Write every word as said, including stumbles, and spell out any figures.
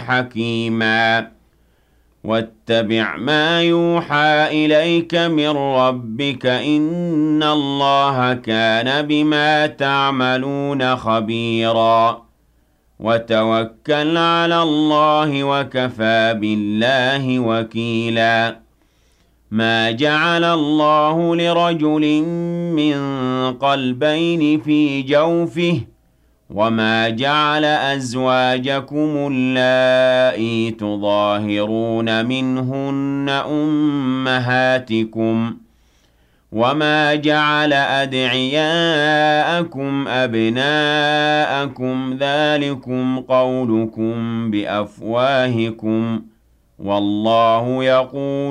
حكيما واتبع ما يوحى إليك من ربك إن الله كان بما تعملون خبيرا وتوكل على الله وكفى بالله وكيلا ما جعل الله لرجل من قلبين في جوفه وما جعل أزواجكم اللائي تظاهرون منهن أمهاتكم وما جعل أدعياءكم أبناءكم ذلكم قولكم بأفواهكم والله يقول